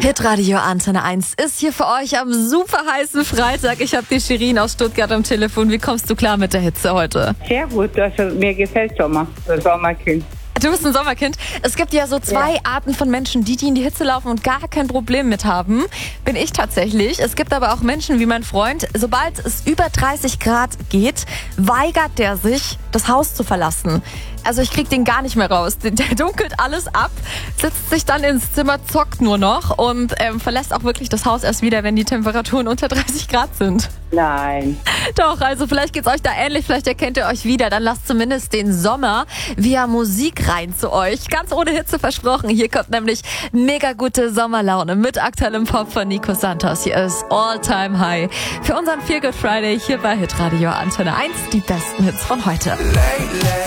Hitradio Antenne 1 ist hier für euch am super heißen Freitag. Ich habe die Shirin aus Stuttgart am Telefon. Wie kommst du klar mit der Hitze heute? Sehr gut, also mir gefällt Sommer, das Sommerkind. Du bist ein Sommerkind. Es gibt ja so zwei Arten von Menschen, die in die Hitze laufen und gar kein Problem mit haben. Bin ich tatsächlich. Es gibt aber auch Menschen wie mein Freund. Sobald es über 30 Grad geht, weigert der sich, das Haus zu verlassen. Also ich krieg den gar nicht mehr raus. Der dunkelt alles ab, sitzt sich dann ins Zimmer, zockt nur noch und verlässt auch wirklich das Haus erst wieder, wenn die Temperaturen unter 30 Grad sind. Nein. Doch, also vielleicht geht's euch da ähnlich, vielleicht erkennt ihr euch wieder. Dann lasst zumindest den Sommer via Musik rein zu euch. Ganz ohne Hitze versprochen. Hier kommt nämlich mega gute Sommerlaune mit aktuellem Pop von Nico Santos. Hier ist All Time High für unseren Feel Good Friday hier bei Hitradio Antenne 1. Die besten Hits von heute. Lately